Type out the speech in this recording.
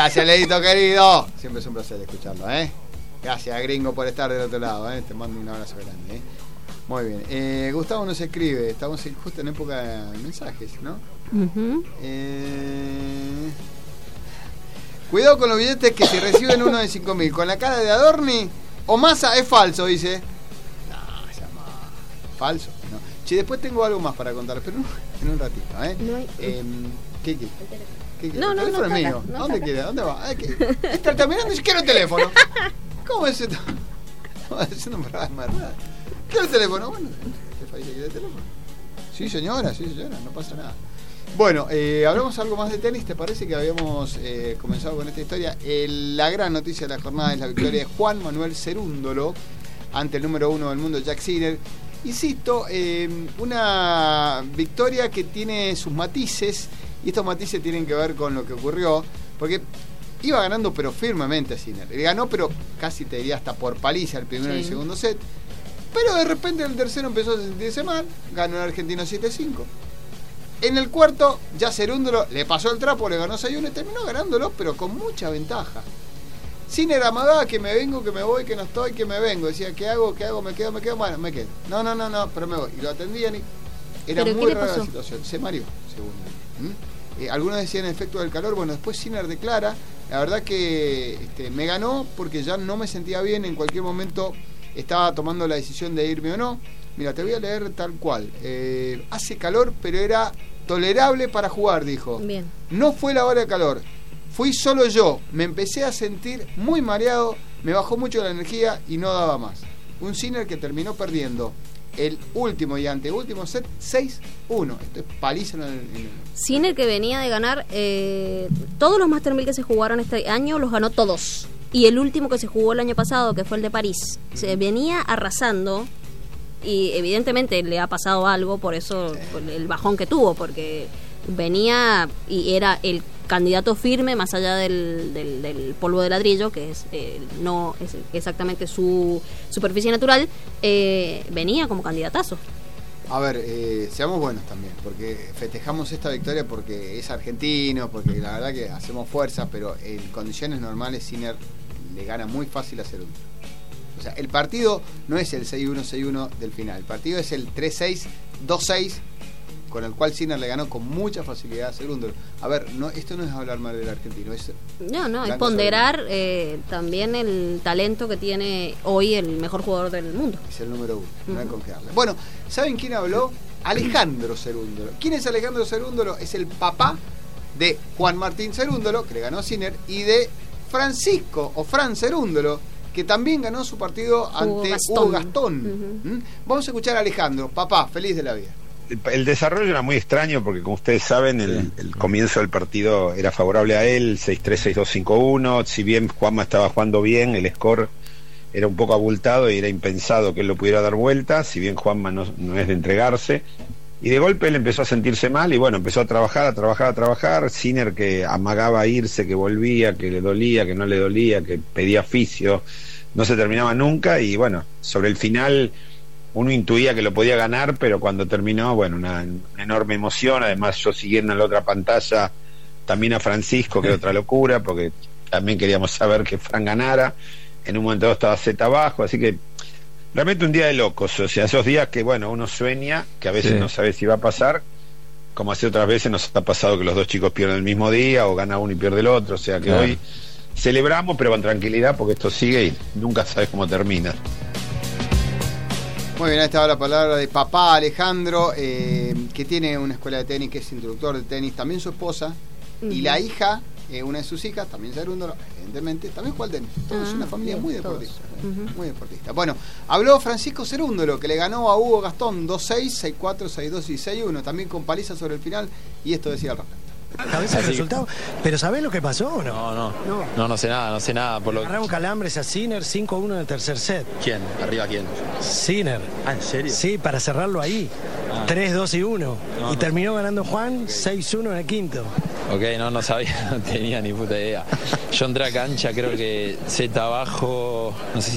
Gracias, Leito querido. Siempre es un placer escucharlo, ¿eh? Gracias, gringo, por estar del otro lado, ¿eh? Te mando un abrazo grande, ¿eh? Muy bien. Gustavo nos escribe. Estamos justo en época de mensajes, ¿no? Cuidado con los billetes que si reciben uno de 5.000 con la cara de Adorni o Massa es falso, dice. No, se llama falso. No. Che, después tengo algo más para contar, pero en un ratito, ¿eh? No hay... ¿Qué? No, el teléfono es mío. No, ¿Dónde queda? ¿Dónde va? Está terminando y dice, quiero el teléfono. ¿Cómo es esto? Es un programa de verdad. Quiero el teléfono. Bueno, jefa dice que quiere el teléfono. Sí, señora, no pasa nada. Bueno, hablamos algo más de tenis. ¿Te parece que habíamos comenzado con esta historia? La gran noticia de la jornada es la victoria de Juan Manuel Cerúndolo ante el número 1 del mundo, Jack Sinner. Insisto, una victoria que tiene sus matices, y estos matices tienen que ver con lo que ocurrió, porque iba ganando pero firmemente Sinner. Le ganó, pero casi te diría hasta por paliza el primero y el segundo set. Pero de repente el tercero empezó a sentirse mal, ganó el argentino 7-5. En el cuarto, ya Cerúndolo le pasó el trapo, le ganó 6-1 y terminó ganándolo, pero con mucha ventaja. Sinner amagaba que me vengo, que me voy, que no estoy, que me vengo. Decía, ¿qué hago? Me quedo. Bueno, me quedo. No, pero me voy. Y lo atendían y era muy rara la situación. Se mareó, según él. Algunos decían el efecto del calor. Bueno, después Sinner declara, la verdad que me ganó porque ya no me sentía bien, en cualquier momento estaba tomando la decisión de irme o no. Mira, te voy a leer tal cual. Hace calor, pero era tolerable para jugar, dijo. Bien. No fue la hora de calor. Fui solo yo. Me empecé a sentir muy mareado, me bajó mucho la energía y no daba más. Un Sinner que terminó perdiendo el último y anteúltimo set 6-1. Esto es paliza en el... Sinner, que venía de ganar todos los Master 1000 que se jugaron este año, los ganó todos. Y el último que se jugó el año pasado, que fue el de París, se venía arrasando. Y evidentemente le ha pasado algo, por eso el bajón que tuvo, porque venía y era el candidato firme, más allá del polvo de ladrillo, que es no es exactamente su superficie natural, venía como candidatazo. A ver, seamos buenos también, porque festejamos esta victoria porque es argentino, porque la verdad que hacemos fuerza, pero en condiciones normales Sinner le gana muy fácil a Cerúndolo. O sea, el partido no es el 6-1, 6-1 del final. El partido es el 3-6, 2-6, con el cual Sinner le ganó con mucha facilidad a Cerúndolo. A ver, esto no es hablar mal del argentino. Es ponderar también el talento que tiene hoy el mejor jugador del mundo. Es el número 1, no hay con qué darle. Bueno, ¿saben quién habló? Alejandro Cerúndolo. ¿Quién es Alejandro Cerúndolo? Es el papá de Juan Martín Cerúndolo, que le ganó a Sinner, y de Francisco, o Fran Cerúndolo, que también ganó su partido ante Hugo Gastón. Vamos a escuchar a Alejandro. Papá, feliz de la vida. El desarrollo era muy extraño porque, como ustedes saben, el comienzo del partido era favorable a él, 6-3, 6-2, 5-1. Si bien Juanma estaba jugando bien, el score era un poco abultado y era impensado que él lo pudiera dar vuelta, si bien Juanma no es de entregarse. Y de golpe él empezó a sentirse mal y bueno, empezó a trabajar. Sinner, que amagaba a irse, que volvía, que le dolía, que no le dolía, que pedía fisio, no se terminaba nunca. Y bueno, sobre el final uno intuía que lo podía ganar, pero cuando terminó, bueno, una enorme emoción. Además, yo siguiendo en la otra pantalla también a Francisco, que era otra locura, porque también queríamos saber que Fran ganara. En un momento dado estaba Z abajo, así que realmente un día de locos. O sea, esos días que, bueno, uno sueña, que a veces no sabe si va a pasar, como hace otras veces nos ha pasado que los dos chicos pierden el mismo día, o gana uno y pierde el otro. O sea que hoy celebramos, pero con tranquilidad, porque esto sigue y nunca sabes cómo termina. Muy bien, ahí estaba la palabra de papá Alejandro, que tiene una escuela de tenis, que es instructor de tenis, también su esposa, y la hija, una de sus hijas, también Cerúndolo, evidentemente, también juega al tenis. Todos una familia muy deportista. Muy deportista. Bueno, habló Francisco Cerúndolo, que le ganó a Hugo Gastón 2-6, 6-4, 6-2 y 6-1, también con paliza sobre el final, y esto decía al respecto. Cabeza el resultado, pero ¿sabés lo que pasó o no? No sé nada. Por lo... Agarraron calambres a Sinner 5-1 en el tercer set. ¿Quién? ¿Arriba quién? Sinner. ¿En serio? Sí, para cerrarlo ahí. 3-2 y 1. Y terminó ganando Juan 6-1 en el quinto. Ok, no sabía, no tenía ni puta idea. Yo entré a cancha, creo que Z abajo, no sé si